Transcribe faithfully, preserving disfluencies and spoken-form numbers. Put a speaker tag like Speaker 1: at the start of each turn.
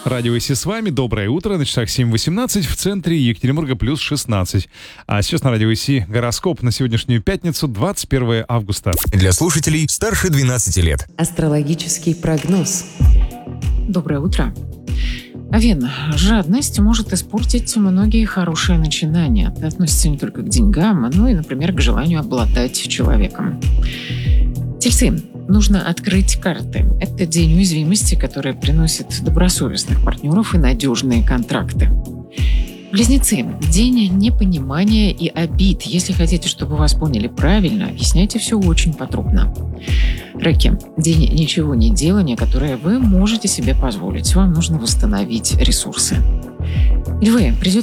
Speaker 1: Радио ИСИ с вами. Доброе утро. На часах семь восемнадцать, в центре Екатеринбурга плюс шестнадцать. А сейчас на Радио ИСИ гороскоп на сегодняшнюю пятницу, двадцать первое августа.
Speaker 2: Для слушателей старше двенадцати лет.
Speaker 3: Астрологический прогноз.
Speaker 4: Доброе утро. Овен, жадность может испортить многие хорошие начинания. Это относится не только к деньгам, но и, например, к желанию обладать человеком. Тельцы, нужно открыть карты. Это день уязвимости, который приносит добросовестных партнеров и надежные контракты. Близнецы, день непонимания и обид. Если хотите, чтобы вас поняли правильно, объясняйте все очень подробно. Раки, день ничего не делания, которое вы можете себе позволить. Вам нужно восстановить ресурсы. Львы, придет